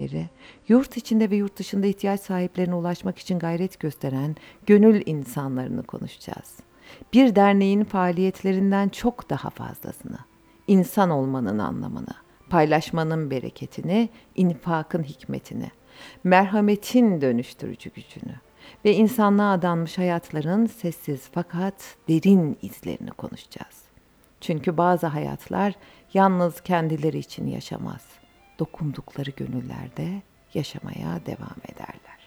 faaliyetleri, yurt içinde ve yurt dışında ihtiyaç sahiplerine ulaşmak için gayret gösteren gönül insanlarını konuşacağız. Bir derneğin faaliyetlerinden çok daha fazlasını, insan olmanın anlamını, paylaşmanın bereketini, infakın hikmetini, merhametin dönüştürücü gücünü ve insanlığa adanmış hayatların sessiz fakat derin izlerini konuşacağız. Çünkü bazı hayatlar yalnız kendileri için yaşamaz. Dokundukları gönüllerde yaşamaya devam ederler.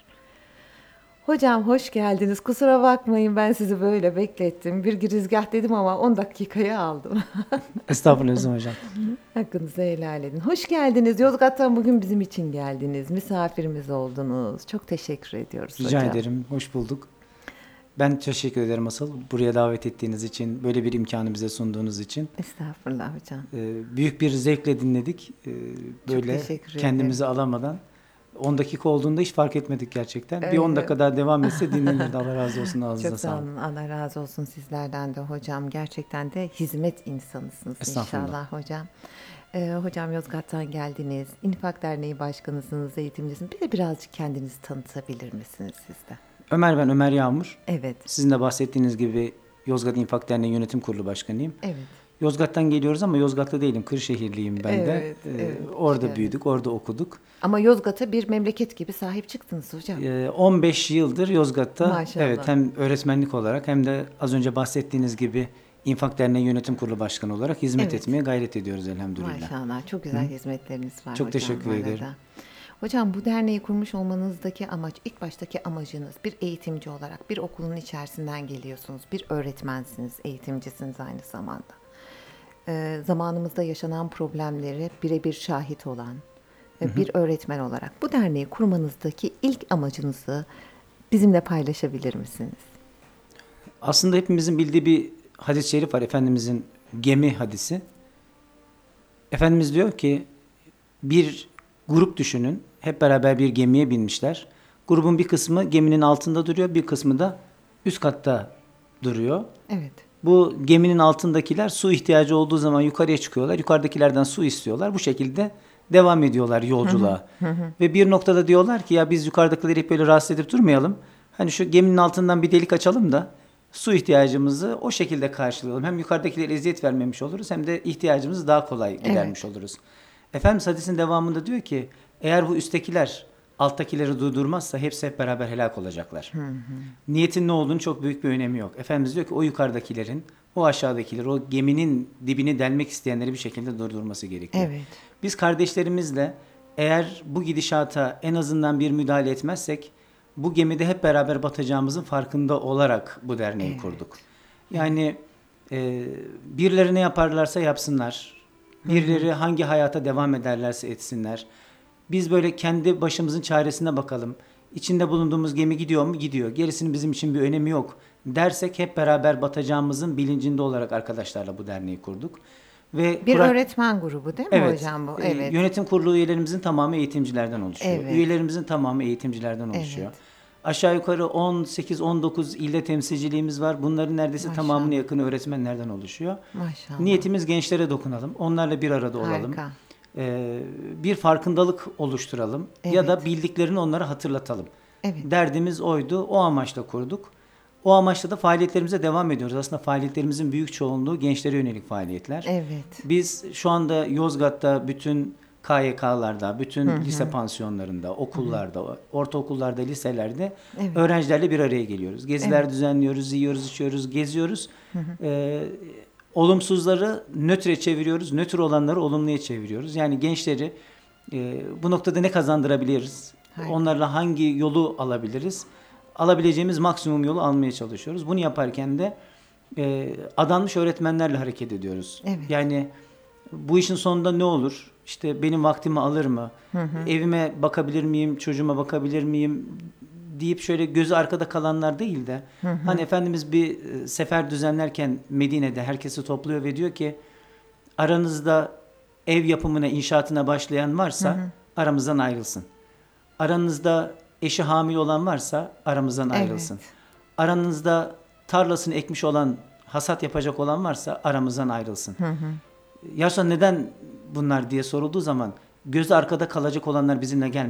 Hocam hoş geldiniz. Kusura bakmayın ben sizi böyle beklettim. Bir girizgah dedim ama 10 dakikaya aldım. Estağfurullah Özlem Hocam. Hakkınızı helal edin. Hoş geldiniz. Yozgat'tan bugün bizim için geldiniz. Misafirimiz oldunuz. Çok teşekkür ediyoruz Rica hocam. ederim. Hoş bulduk. Ben teşekkür ederim asıl. Buraya davet ettiğiniz için, böyle bir imkanı bize sunduğunuz için. Estağfurullah hocam. Büyük bir zevkle dinledik. Böyle teşekkür kendimizi alamadan. 10 dakika olduğunda hiç fark etmedik gerçekten. Bir 10 dakika daha devam etse dinlenirdi. Allah razı olsun. Ağzınıza Çok sağ sağlık. olun. Allah razı olsun sizlerden de hocam. Gerçekten de hizmet insanısınız inşallah hocam. Hocam Yozgat'tan geldiniz. İnfak Derneği Başkanısınız, eğitimcisiniz. Bir de birazcık kendinizi tanıtabilir misiniz siz de? Ben Ömer Yağmur. Evet. Sizin de bahsettiğiniz gibi Yozgat İnfak Derneği Yönetim Kurulu Başkanıyım. Evet. Yozgat'tan geliyoruz ama Yozgat'ta değilim. Kırşehirliyim ben de. Evet, orada evet. büyüdük, orada okuduk. Ama Yozgat'a bir memleket gibi sahip çıktınız hocam. 15 yıldır Yozgat'ta Maşallah. evet hem öğretmenlik olarak hem de az önce bahsettiğiniz gibi İnfak Derneği Yönetim Kurulu Başkanı olarak hizmet Evet. etmeye gayret ediyoruz elhamdülillah. Maşallah. Çok güzel hizmetleriniz var Çok hocam. teşekkür bu arada. ederim. Hocam bu derneği kurmuş olmanızdaki amaç, ilk baştaki amacınız bir eğitimci olarak bir okulun içerisinden geliyorsunuz. Bir öğretmensiniz, eğitimcisiniz aynı zamanda. Zamanımızda yaşanan problemleri birebir şahit olan bir öğretmen olarak bu derneği kurmanızdaki ilk amacınızı bizimle paylaşabilir misiniz? Aslında hepimizin bildiği bir hadis-i şerif var. Efendimizin gemi hadisi. Efendimiz diyor ki bir grup düşünün. Hep beraber bir gemiye binmişler. Grubun bir kısmı geminin altında duruyor, bir kısmı da üst katta duruyor. Evet. Bu geminin altındakiler su ihtiyacı olduğu zaman yukarıya çıkıyorlar. Yukarıdakilerden su istiyorlar. Bu şekilde devam ediyorlar yolculuğa. Ve bir noktada diyorlar ki ya biz yukarıdakileri hep böyle rahatsız edip durmayalım. Hani şu geminin altından bir delik açalım da su ihtiyacımızı o şekilde karşılayalım. Hem yukarıdakilere eziyet vermemiş oluruz hem de ihtiyacımızı daha kolay gidermiş oluruz. Efendimiz hadisin devamında diyor ki eğer bu üsttekiler alttakileri durdurmazsa hepsi hep beraber helak olacaklar. Niyetin ne olduğunu çok büyük bir önemi yok. Efendimiz diyor ki o yukarıdakilerin, o aşağıdakileri, o geminin dibini delmek isteyenleri bir şekilde durdurması gerekiyor. Evet. Biz kardeşlerimizle eğer bu gidişata en azından bir müdahale etmezsek bu gemide hep beraber batacağımızın farkında olarak bu derneği kurduk. Yani birileri ne yaparlarsa yapsınlar. Birileri hangi hayata devam ederlerse etsinler. Biz böyle kendi başımızın çaresine bakalım. İçinde bulunduğumuz gemi gidiyor mu? Gidiyor. Gerisinin bizim için bir önemi yok dersek hep beraber batacağımızın bilincinde olarak arkadaşlarla bu derneği kurduk. Ve Bir öğretmen grubu değil mi evet, hocam bu? Evet. Yönetim kurulu üyelerimizin tamamı eğitimcilerden oluşuyor. Evet. Üyelerimizin tamamı eğitimcilerden oluşuyor. Evet. Aşağı yukarı 18-19 ilde temsilciliğimiz var. Bunların neredeyse Maşallah. tamamına yakın öğretmenlerden oluşuyor. Maşallah. Niyetimiz gençlere dokunalım. Onlarla bir arada olalım. Harika. Bir farkındalık oluşturalım. Evet. Ya da bildiklerini onlara hatırlatalım. Evet. Derdimiz oydu. O amaçla kurduk. O amaçla da faaliyetlerimize devam ediyoruz. Aslında faaliyetlerimizin büyük çoğunluğu gençlere yönelik faaliyetler. Evet. Biz şu anda Yozgat'ta bütün KYK'larda, bütün lise pansiyonlarında, okullarda, ortaokullarda, liselerde öğrencilerle bir araya geliyoruz. Geziler düzenliyoruz, yiyoruz, içiyoruz, geziyoruz. Olumsuzları nötre çeviriyoruz, nötr olanları olumluya çeviriyoruz. Yani gençleri bu noktada ne kazandırabiliriz? Harika. Onlarla hangi yolu alabiliriz? Alabileceğimiz maksimum yolu almaya çalışıyoruz. Bunu yaparken de adanmış öğretmenlerle hareket ediyoruz. Evet. Yani bu işin sonunda ne olur? İşte benim vaktimi alır mı? Evime bakabilir miyim? Çocuğuma bakabilir miyim? Deyip şöyle gözü arkada kalanlar değil de hani Efendimiz bir sefer düzenlerken Medine'de herkesi topluyor ve diyor ki aranızda ev yapımına, inşaatına başlayan varsa aramızdan ayrılsın. Aranızda eşi hamile olan varsa aramızdan ayrılsın. Aranızda tarlasını ekmiş olan, hasat yapacak olan varsa aramızdan ayrılsın. Ya sonra neden bunlar diye sorulduğu zaman gözü arkada kalacak olanlar bizimle gelmiyor.